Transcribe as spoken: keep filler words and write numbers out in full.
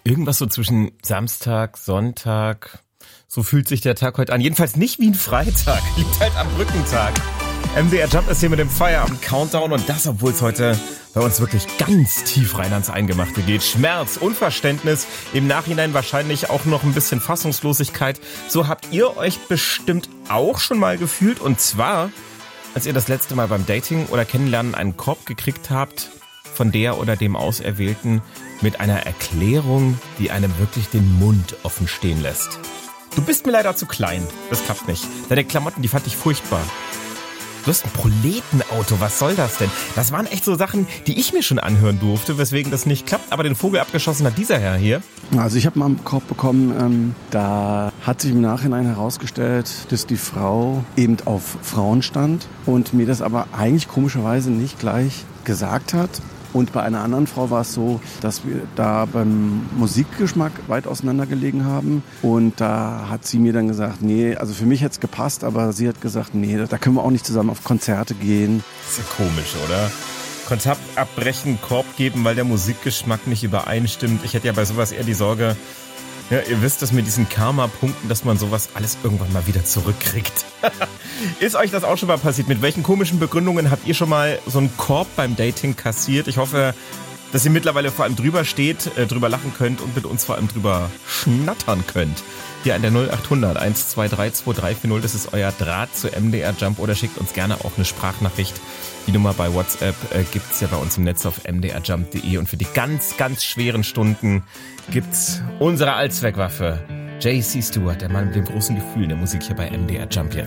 Irgendwas so zwischen Samstag, Sonntag, so fühlt sich der Tag heute an. Jedenfalls nicht wie ein Freitag, liegt halt am Brückentag. M D R Jump ist hier mit dem Feierabend-Countdown und das, obwohl es heute bei uns wirklich ganz tief rein ans Eingemachte geht. Schmerz, Unverständnis, im Nachhinein wahrscheinlich auch noch ein bisschen Fassungslosigkeit. So habt ihr euch bestimmt auch schon mal gefühlt, und zwar, als ihr das letzte Mal beim Dating oder Kennenlernen einen Korb gekriegt habt von der oder dem Auserwählten mit einer Erklärung, die einem wirklich den Mund offen stehen lässt. Du bist mir leider zu klein, das klappt nicht. Deine Klamotten, die fand ich furchtbar. Du hast ein Proletenauto, was soll das denn? Das waren echt so Sachen, die ich mir schon anhören durfte, weswegen das nicht klappt. Aber den Vogel abgeschossen hat dieser Herr hier. Also ich habe mal einen Korb bekommen, ähm, da hat sich im Nachhinein herausgestellt, dass die Frau eben auf Frauen stand und mir das aber eigentlich komischerweise nicht gleich gesagt hat. Und bei einer anderen Frau war es so, dass wir da beim Musikgeschmack weit auseinander gelegen haben. Und da hat sie mir dann gesagt, nee, also für mich hätte es gepasst, aber sie hat gesagt, nee, da können wir auch nicht zusammen auf Konzerte gehen. Das ist ja komisch, oder? Kontakt abbrechen, Korb geben, weil der Musikgeschmack nicht übereinstimmt. Ich hätte ja bei sowas eher die Sorge, ja, ihr wisst das mit diesen Karma-Punkten, dass man sowas alles irgendwann mal wieder zurückkriegt. Ist euch das auch schon mal passiert? Mit welchen komischen Begründungen habt ihr schon mal so einen Korb beim Dating kassiert? Ich hoffe, dass ihr mittlerweile vor allem drüber steht, äh, drüber lachen könnt und mit uns vor allem drüber schnattern könnt. Hier an der null acht hundert eins zwei drei zwei drei vier null, das ist euer Draht zu M D R Jump, oder schickt uns gerne auch eine Sprachnachricht. Die Nummer bei WhatsApp äh, gibt's ja bei uns im Netz auf m d r jump punkt d e, und für die ganz, ganz schweren Stunden gibt's unsere Allzweckwaffe. J C Stewart, der Mann mit dem großen Gefühl der Musik hier bei M D R Jump jetzt.